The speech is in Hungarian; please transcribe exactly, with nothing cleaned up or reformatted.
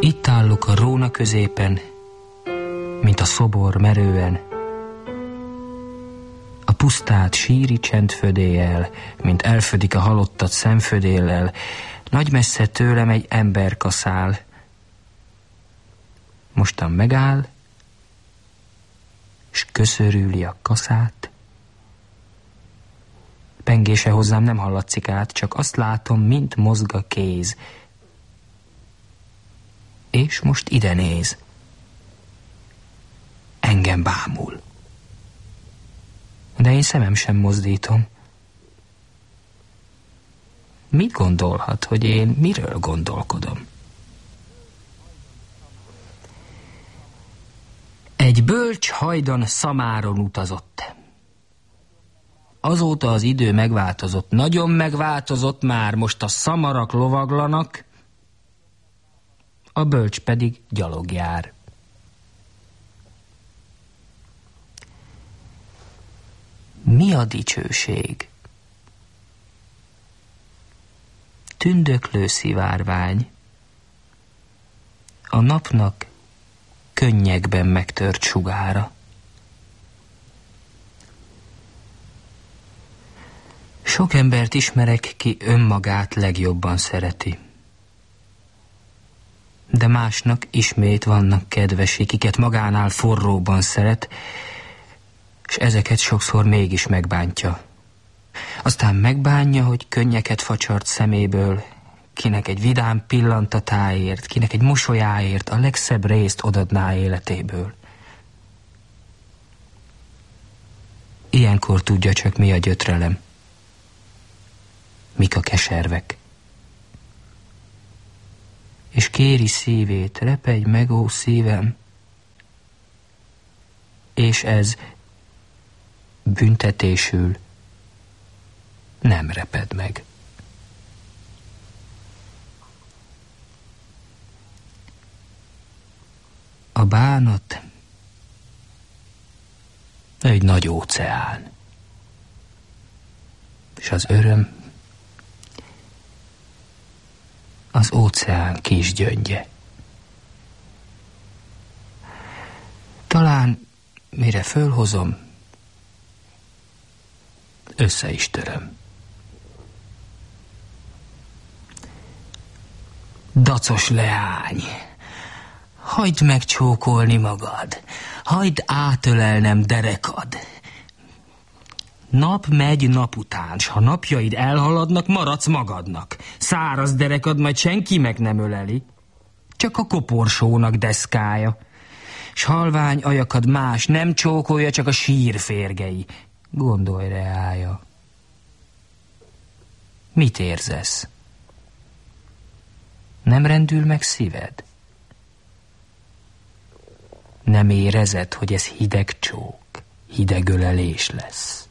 Itt állok a róna középen, mint a szobor merően. A pusztát síri csend födé el, mint elfödik a halottat szemfödéllel. Nagy messze tőlem egy ember kaszál. Mostan megáll, s köszörüli a kaszát. Pengése hozzám nem hallatszik át, csak azt látom, mint mozg a kéz. És most ide néz. Engem bámul. De én szemem sem mozdítom. Mit gondolhat, hogy én miről gondolkodom? Egy bölcs hajdan Szamáron utazott. Azóta az idő megváltozott, nagyon megváltozott már, most a szamarak lovaglanak, a bölcs pedig gyalog jár. Mi a dicsőség? Tündöklő szivárvány, a napnak könnyekben megtört sugára. Sok embert ismerek, ki önmagát legjobban szereti. De másnak ismét vannak kedvesek, kiket magánál forróban szeret, és ezeket sokszor mégis megbántja. Aztán megbánja, hogy könnyeket facsart szeméből, kinek egy vidám pillantatáért, kinek egy mosolyáért a legszebb részt odadná életéből. Ilyenkor tudja csak, mi a gyötrelem, mik a keservek. És kéri szívét, repedj meg, ó szívem, és ez büntetésül nem reped meg. A bánat egy nagy óceán, és az öröm az óceán kis gyöngye. Talán mire fölhozom, össze is töröm. Dacos leány, hagyd megcsókolni magad, hagyd átölelnem derekad. Nap megy nap után, s ha napjaid elhaladnak, maradsz magadnak. Száraz derekad majd senki meg nem öleli, csak a koporsónak deszkája. S halvány ajakad más nem csókolja, csak a sír férgei. Gondolj reája. Mit érzesz? Nem rendül meg szíved? Nem érezed, hogy ez hideg csók, hideg ölelés lesz?